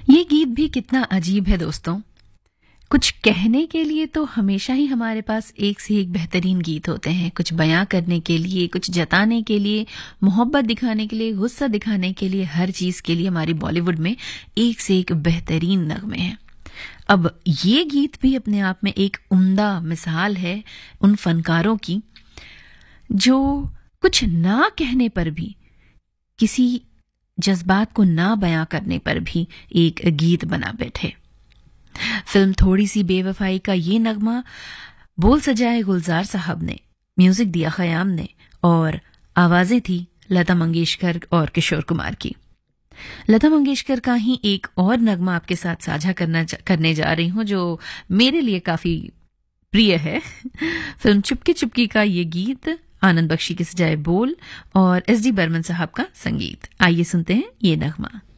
ये गीत भी कितना अजीब है दोस्तों। कुछ कहने के लिए तो हमेशा ही हमारे पास एक से एक बेहतरीन गीत होते हैं। कुछ बयां करने के लिए, कुछ जताने के लिए, मोहब्बत दिखाने के लिए, गुस्सा दिखाने के लिए, हर चीज के लिए हमारी बॉलीवुड में एक से एक बेहतरीन नगमे हैं। अब ये गीत भी अपने आप में एक उम्दा मिसाल है उन फनकारों की जो कुछ ना कहने पर भी, किसी जज्बात को ना बयां करने पर भी एक गीत बना बैठे। फिल्म थोड़ी सी बेवफाई का ये नगमा बोल सजाए गुलजार साहब ने, म्यूजिक दिया खयाम ने और आवाजें थी लता मंगेशकर और किशोर कुमार की। लता मंगेशकर का ही एक और नगमा आपके साथ साझा करने जा रही हूं जो मेरे लिए काफी प्रिय है। फिल्म चुपके चुपके का ये गीत, आनंद बख्शी के सजाए बोल और एस डी बर्मन साहब का संगीत। आइए सुनते हैं ये नगमा।